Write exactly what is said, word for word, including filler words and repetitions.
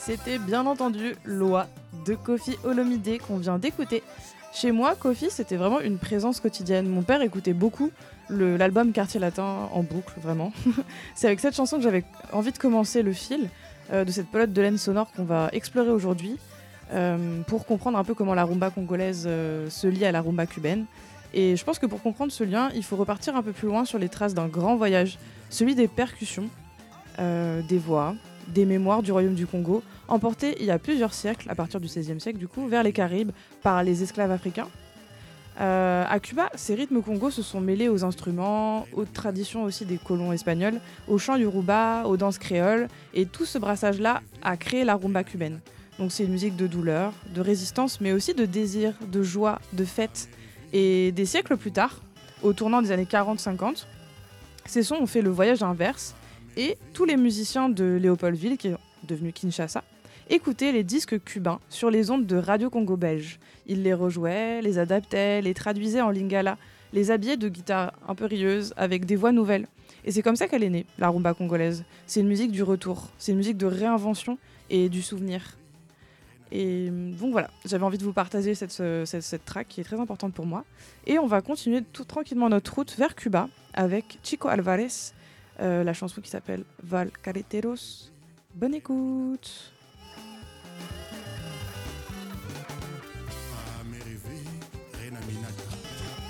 C'était bien entendu Loi de Koffi Olomide qu'on vient d'écouter. Chez moi, Koffi, c'était vraiment une présence quotidienne. Mon père écoutait beaucoup le, l'album Quartier Latin en boucle, vraiment. C'est avec cette chanson que j'avais envie de commencer le fil euh, de cette pelote de laine sonore qu'on va explorer aujourd'hui euh, pour comprendre un peu comment la rumba congolaise euh, se lie à la rumba cubaine. Et je pense que pour comprendre ce lien, il faut repartir un peu plus loin sur les traces d'un grand voyage, celui des percussions, euh, des voix, des mémoires du royaume du Congo, emportés il y a plusieurs siècles, à partir du seizième siècle du coup, vers les Caraïbes par les esclaves africains. Euh, à Cuba, ces rythmes congos se sont mêlés aux instruments, aux traditions aussi des colons espagnols, aux chants yoruba, aux danses créoles, et tout ce brassage-là a créé la rumba cubaine. Donc c'est une musique de douleur, de résistance, mais aussi de désir, de joie, de fête. Et des siècles plus tard, au tournant des années quarante cinquante, ces sons ont fait le voyage inverse, et tous les musiciens de Léopoldville, qui est devenu Kinshasa, écoutaient les disques cubains sur les ondes de Radio Congo belge. Ils les rejouaient, les adaptaient, les traduisaient en lingala, les habillaient de guitares un peu rieuses avec des voix nouvelles. Et c'est comme ça qu'elle est née, la rumba congolaise. C'est une musique du retour, c'est une musique de réinvention et du souvenir. Et donc voilà, j'avais envie de vous partager cette, cette, cette track qui est très importante pour moi. Et on va continuer tout tranquillement notre route vers Cuba avec Chico Alvarez, euh, la chanson qui s'appelle Val Carreteros. Bonne écoute!